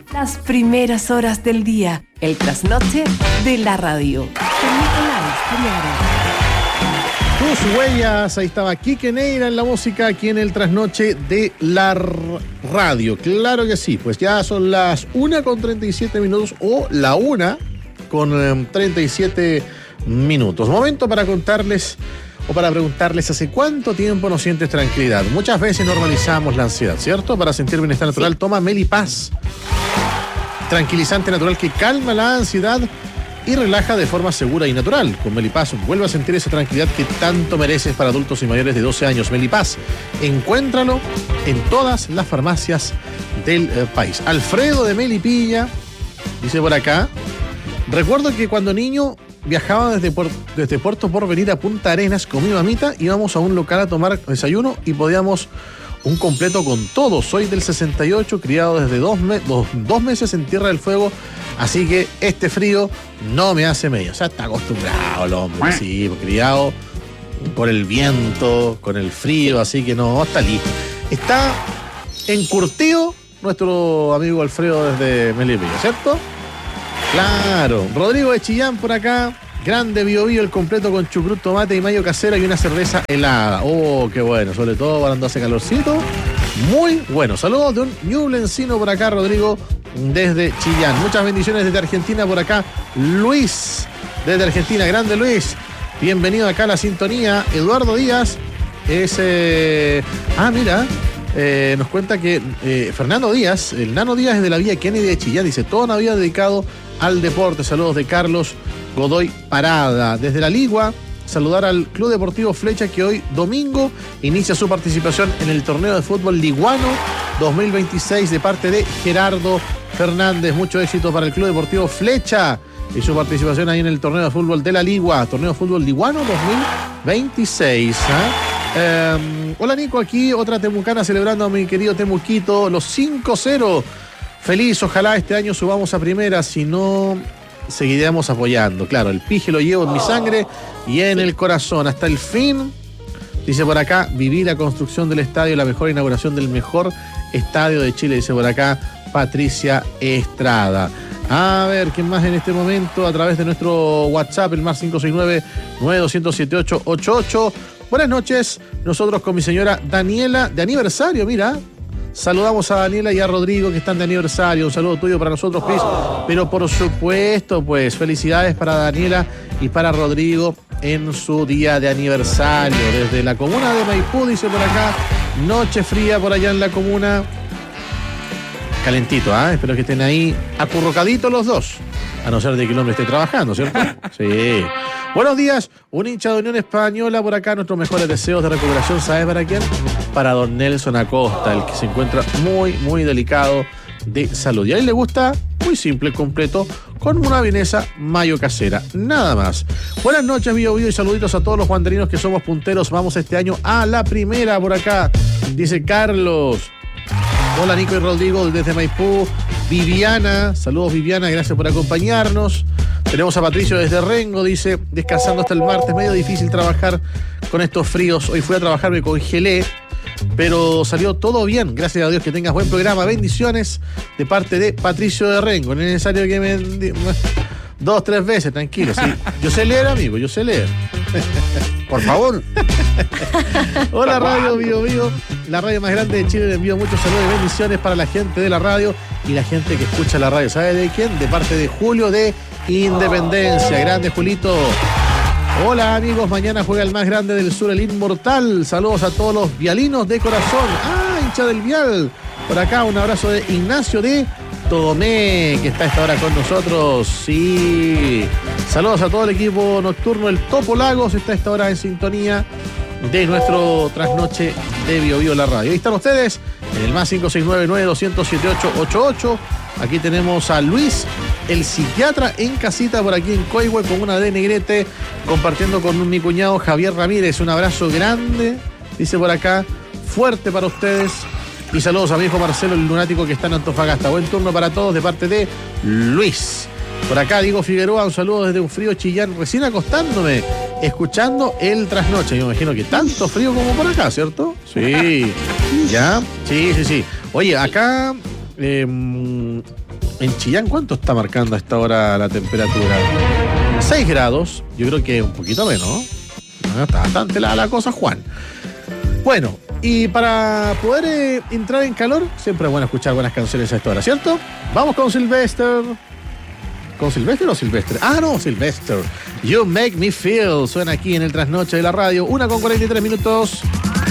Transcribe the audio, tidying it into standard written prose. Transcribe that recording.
Las primeras horas del día, el trasnoche de la radio. Con Nicolás Feriano. Tus huellas, ahí estaba Quique Neira en la música, aquí en el trasnoche de la radio. Claro que sí, pues ya son las 1:37 o la 1:37. Momento para contarles o para preguntarles hace cuánto tiempo no sientes tranquilidad. Muchas veces normalizamos la ansiedad, ¿cierto? Para sentir bienestar natural, toma Melipaz. Tranquilizante natural que calma la ansiedad y relaja de forma segura y natural. Con Melipaz vuelve a sentir esa tranquilidad que tanto mereces para adultos y mayores de 12 años. Melipaz, encuéntralo en todas las farmacias del país. Alfredo de Melipilla dice por acá: recuerdo que cuando niño viajaba desde Puerto Porvenir a Punta Arenas con mi mamita, íbamos a un local a tomar desayuno y podíamos un completo con todo. Soy del 68, criado desde dos meses en Tierra del Fuego, así que este frío no me hace medio. O sea, está acostumbrado el hombre, sí, criado con el viento, con el frío, así que no, está listo. Está encurtido nuestro amigo Alfredo desde Melipilla, ¿cierto? Claro. Rodrigo de Chillán por acá. Grande Bio Bio, el completo con chucrut, tomate y mayo casera y una cerveza helada. Oh, qué bueno, sobre todo cuando hace calorcito. Muy bueno. Saludos de un ñublencino por acá, Rodrigo, desde Chillán. Muchas bendiciones desde Argentina por acá. Luis, desde Argentina. Grande Luis. Bienvenido acá a la sintonía. Eduardo Díaz es... nos cuenta que Fernando Díaz, el Nano Díaz es de la Vía Kennedy de Chillán. Dice, toda una vida dedicado al deporte. Saludos de Carlos Godoy Parada. Desde la Ligua, saludar al Club Deportivo Flecha, que hoy domingo inicia su participación en el torneo de fútbol liguano 2026 de parte de Gerardo Fernández. Mucho éxito para el Club Deportivo Flecha y su participación ahí en el torneo de fútbol de la Ligua, torneo de fútbol liguano 2026. Hola Nico, aquí otra temucana celebrando a mi querido Temuquito, los 5-0. Feliz, ojalá este año subamos a primera, si no seguiremos apoyando. Claro, el pije lo llevo en mi sangre y en el corazón hasta el fin. Dice por acá, viví la construcción del estadio, la mejor inauguración del mejor estadio de Chile, dice por acá Patricia Estrada. A ver, ¿quién más en este momento? A través de nuestro WhatsApp, el más 569-9200-7888. Buenas noches, nosotros con mi señora Daniela, de aniversario, mira. Saludamos a Daniela y a Rodrigo que están de aniversario. Un saludo tuyo para nosotros, Pis. Pero por supuesto, pues, felicidades para Daniela y para Rodrigo en su día de aniversario. Desde la comuna de Maipú, dice por acá, noche fría por allá en la comuna. Calentito, espero que estén ahí acurrucaditos los dos. A no ser de que el hombre esté trabajando, ¿cierto? Sí. Buenos días, un hincha de Unión Española por acá, nuestros mejores deseos de recuperación, ¿sabes para quién? Para don Nelson Acosta, el que se encuentra muy, muy delicado de salud. Y a él le gusta, muy simple, completo, con una vienesa mayo casera, nada más. Buenas noches, Bio Bio, y saluditos a todos los guanderinos que somos punteros. Vamos este año a la primera por acá, dice Carlos. Hola Nico y Rodrigo desde Maipú. Viviana, saludos Viviana, gracias por acompañarnos. Tenemos a Patricio desde Rengo, dice, descansando hasta el martes, medio difícil trabajar con estos fríos. Hoy fui a trabajar, me congelé, pero salió todo bien, gracias a Dios. Que tengas buen programa, bendiciones de parte de Patricio de Rengo. No es necesario que me 2-3 veces, tranquilo, sí. Yo sé leer, amigo, yo sé leer. Por favor. Hola Radio Bio Bio, la radio más grande de Chile. Le envío muchos saludos y bendiciones para la gente de la radio y la gente que escucha la radio. ¿Sabe de quién? De parte de Julio de Independencia. Grande Julito. Hola amigos, mañana juega el más grande del sur, el Inmortal. Saludos a todos los vialinos de corazón. Hincha del Vial. Por acá un abrazo de Ignacio de Tomé, que está a esta hora con nosotros. Sí. Saludos a todo el equipo nocturno. El Topo Lagos está a esta hora en sintonía de nuestro trasnoche de Bio Bio la radio. Ahí están ustedes en el más 569-9200-7888. Aquí tenemos a Luis, el psiquiatra en casita por aquí en Coihue con una de Negrete, compartiendo con mi cuñado Javier Ramírez. Un abrazo grande, dice por acá, fuerte para ustedes. Y saludos a mi hijo Marcelo, el lunático que está en Antofagasta. Buen turno para todos de parte de Luis. Por acá Diego Figueroa, un saludo desde un frío Chillán, recién acostándome, escuchando el trasnoche. Yo me imagino que tanto frío como por acá, ¿cierto? Sí, ya, sí. Oye, acá En Chillán, ¿cuánto está marcando a esta hora la temperatura? 6 grados, yo creo que un poquito menos. Está bastante la cosa, Juan. Bueno, y para poder entrar en calor, siempre es bueno escuchar buenas canciones a esta hora, ¿cierto? Vamos con Sylvester. ¿Con Sylvester o Silvestre? Ah, no, Sylvester. You Make Me Feel. Suena aquí en el Trasnoche de la radio. 1:43 minutos.